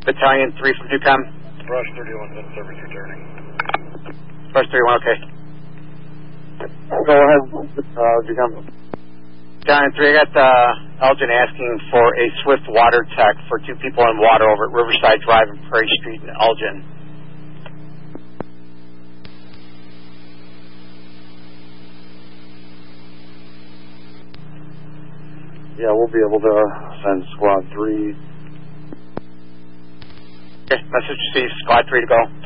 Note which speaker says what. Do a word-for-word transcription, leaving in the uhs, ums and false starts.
Speaker 1: Battalion three from Newcom.
Speaker 2: Brush thirty-one, in service returning.
Speaker 1: Brush thirty-one, okay.
Speaker 3: Go ahead, uh, Newcom.
Speaker 1: Battalion three, I got uh, Elgin asking for a swift water tech for two people in water over at Riverside Drive and Prairie Street in Elgin.
Speaker 3: Yeah, we'll be able to send squad three.
Speaker 1: Okay, message received, squad three to go.